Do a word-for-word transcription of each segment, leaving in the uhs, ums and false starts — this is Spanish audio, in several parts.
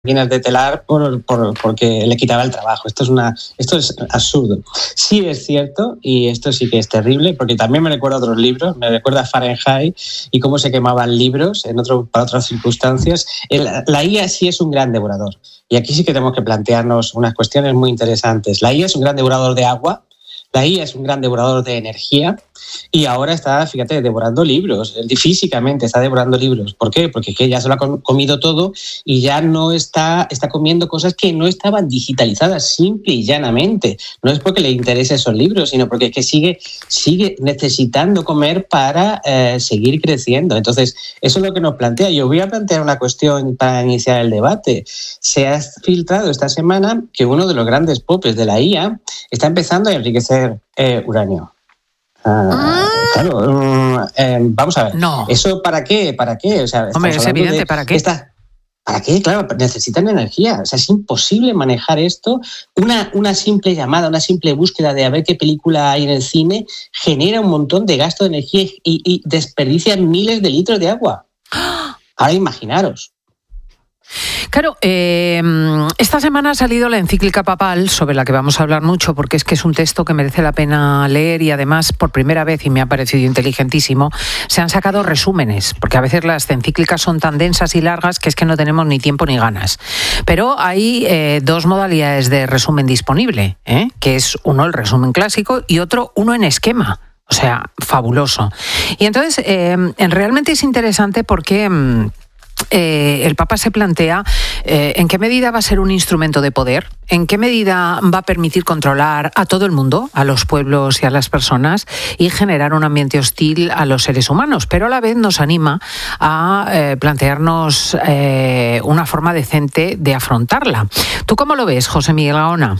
máquinas de telar por, por, porque le quitaba el trabajo. Esto es, una, esto es absurdo. Sí es cierto, y esto sí que es terrible, porque también me recuerda a otros libros, me recuerda a Fahrenheit y cómo se quemaban libros en otro, para otras circunstancias. El, la I A sí es un gran devorador. Y aquí sí que tenemos que plantearnos unas cuestiones muy interesantes. La I A es un gran devorador de agua, la I A es un gran devorador de energía y ahora está, fíjate, devorando libros, físicamente está devorando libros. ¿Por qué? Porque es que ya se lo ha comido todo y ya no está, está comiendo cosas que no estaban digitalizadas, simple y llanamente. No es porque le interese esos libros, sino porque es que sigue, sigue necesitando comer para eh, seguir creciendo. Entonces, eso es lo que nos plantea. Yo voy a plantear una cuestión para iniciar el debate. Se ha filtrado esta semana que uno de los grandes popes de la I A está empezando a enriquecer eh, uranio. Ah, claro, eh, vamos a ver. No. ¿Eso para qué? ¿Para qué? O sea, Hombre, es evidente, de, ¿para qué? Esta, ¿Para qué? Claro, necesitan energía. O sea, es imposible manejar esto. Una, una simple llamada, una simple búsqueda de a ver qué película hay en el cine genera un montón de gasto de energía y, y desperdicia miles de litros de agua. Ahora imaginaros. Claro, eh, esta semana ha salido la encíclica papal, sobre la que vamos a hablar mucho, porque es que es un texto que merece la pena leer y además, por primera vez, y me ha parecido inteligentísimo, se han sacado resúmenes, porque a veces las encíclicas son tan densas y largas que es que no tenemos ni tiempo ni ganas. Pero hay eh, dos modalidades de resumen disponible, ¿eh? que es uno el resumen clásico y otro uno en esquema. O sea, fabuloso. Y entonces, eh, realmente es interesante porque... Mm, Eh, el Papa se plantea eh, en qué medida va a ser un instrumento de poder, en qué medida va a permitir controlar a todo el mundo, a los pueblos y a las personas, y generar un ambiente hostil a los seres humanos, pero a la vez nos anima a eh, plantearnos eh, una forma decente de afrontarla. ¿Tú cómo lo ves, José Miguel Gaona?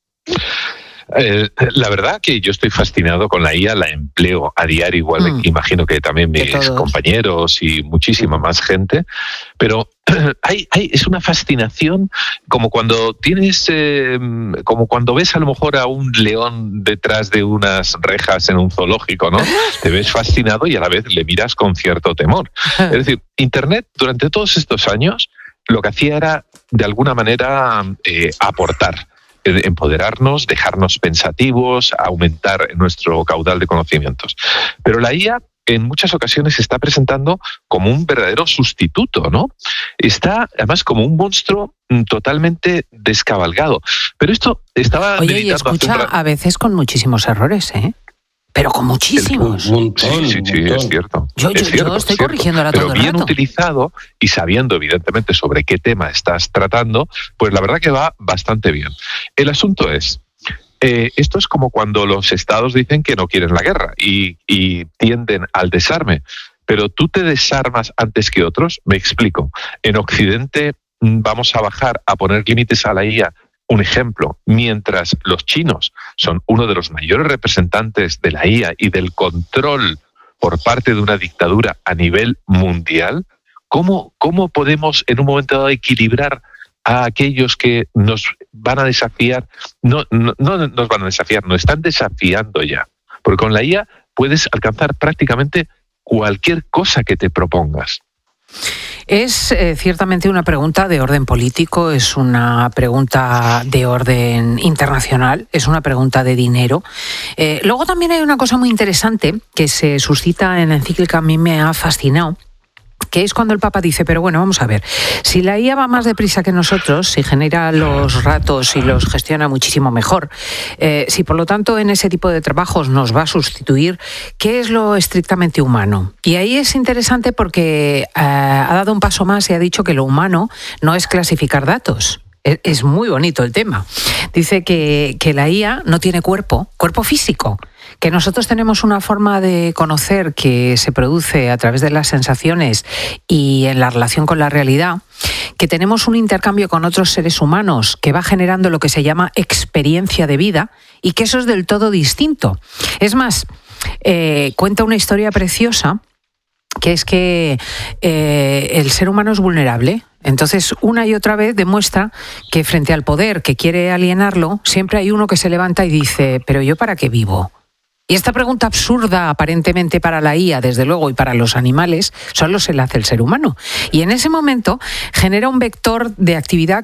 Eh, la verdad que yo estoy fascinado con la I A, la empleo a diario, igual mm. imagino que también mis compañeros y muchísima más gente, pero hay, hay, es una fascinación como cuando tienes, eh, como cuando ves a lo mejor a un león detrás de unas rejas en un zoológico, ¿no? Te ves fascinado y a la vez le miras con cierto temor. Es decir, Internet durante todos estos años lo que hacía era, de alguna manera, eh, aportar. Empoderarnos, dejarnos pensativos, aumentar nuestro caudal de conocimientos. Pero la I A en muchas ocasiones se está presentando como un verdadero sustituto, ¿no? Está además como un monstruo totalmente descabalgado. Pero esto estaba... Oye, y escucha, un... a veces con muchísimos errores, ¿eh? Pero con muchísimos. Un montón, sí, sí, sí, es cierto. Yo, yo, es cierto, yo estoy es corrigiendo ahora Pero todo el bien rato. utilizado y sabiendo, evidentemente, sobre qué tema estás tratando, pues la verdad que va bastante bien. El asunto es, eh, esto es como cuando los estados dicen que no quieren la guerra y, y tienden al desarme. Pero tú te desarmas antes que otros. Me explico. En Occidente vamos a bajar a poner límites a la I A. Un ejemplo, mientras los chinos son uno de los mayores representantes de la I A y del control por parte de una dictadura a nivel mundial, ¿cómo, cómo podemos en un momento dado equilibrar a aquellos que nos van a desafiar? No, no, no nos van a desafiar, nos están desafiando ya. Porque con la I A puedes alcanzar prácticamente cualquier cosa que te propongas. Es eh, ciertamente una pregunta de orden político, es una pregunta de orden internacional, es una pregunta de dinero. Eh, luego también hay una cosa muy interesante que se suscita en la encíclica, a mí me ha fascinado, que es cuando el Papa dice, pero bueno, vamos a ver, si la I A va más deprisa que nosotros, si genera los datos y los gestiona muchísimo mejor, eh, si por lo tanto en ese tipo de trabajos nos va a sustituir, ¿qué es lo estrictamente humano? Y ahí es interesante porque eh, ha dado un paso más y ha dicho que lo humano no es clasificar datos. Es muy bonito el tema. Dice que, que la I A no tiene cuerpo, cuerpo físico, que nosotros tenemos una forma de conocer que se produce a través de las sensaciones y en la relación con la realidad, que tenemos un intercambio con otros seres humanos que va generando lo que se llama experiencia de vida y que eso es del todo distinto. Es más, eh, cuenta una historia preciosa, que es que eh, el ser humano es vulnerable. Entonces, una y otra vez demuestra que frente al poder que quiere alienarlo, siempre hay uno que se levanta y dice, ¿pero yo para qué vivo? Y esta pregunta absurda, aparentemente para la I A, desde luego, y para los animales, solo se la hace el ser humano. Y en ese momento genera un vector de actividad